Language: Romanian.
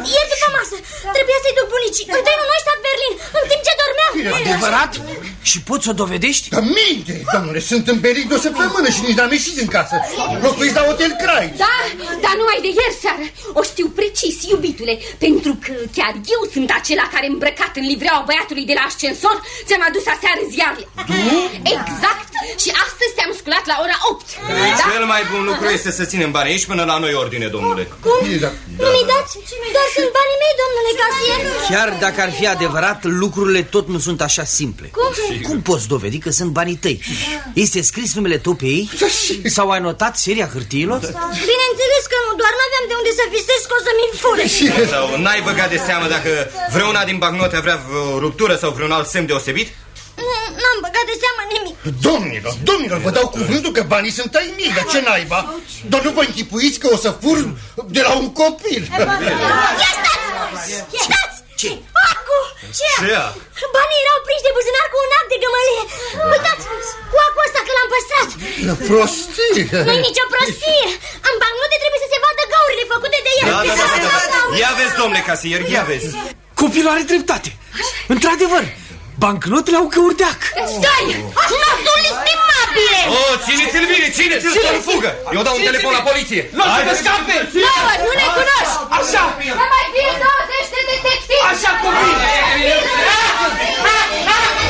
Ieri după masă. Trebuia să-i duc bunicii în trenul ăsta Berlin, în timp ce dormeam. Adevărat? Și poți să o dovedești? Da, minte, domnule, sunt în Berlin de o săptămână și nici n-am ieșit din casă. Locuiți la Hotel Kreis. Da, dar numai de ieri seară. O știu precis, iubitule, pentru că chiar eu sunt acela care, îmbrăcat în livreaua băiatului de la ascensor, ți-am adus aseară ziarele. Exact. Și astăzi te-am sculat la ora 8. Cel mai bun lucru este să ținem banii aici până la noi ordine, domnule. Cum? Nu mi dați? Doar sunt banii mei, domnule casier. Chiar dacă ar fi adevărat, lucrurile tot nu sunt așa simple. Cum poți dovedi că sunt banii tăi? Este scris numele tău pe ei? Sau ai notat seria hârtiilor? Bineînțeles că nu, doar n-aveam de unde să visez că o să-mi fure. Sau n-ai băgat de seamă dacă vreuna din bagnote avea o ruptură sau vreun alt semn deosebit? N-am băgat de seamă nimic. Domnilor, vă dau cuvântul că banii sunt ai mei, dar ce naiba? Doar nu vă închipuiți că o să fur de la un copil. Ia stați! Ce? Acu! Ce? Banii erau prinși de buzunar cu un act de gămălie. Uitați, cu acul ăsta că l-am păstrat. Prostie! Nu-i nicio prostie. În bancnote trebuie să se vadă găurile făcute de el. Da. Ia vezi, domnule casier, ia vezi. Copilul are dreptate. Într-adevăr, bancnotele au găuri de ac. Stai! Nodul estimabile! Țineți-l bine, țineți-l să nu fugă. Eu dau un telefon la poliție. Nu o să vă scape! Nu ne cunoști! Așa! Să mai fie 20 de detectivi! Așa, copii!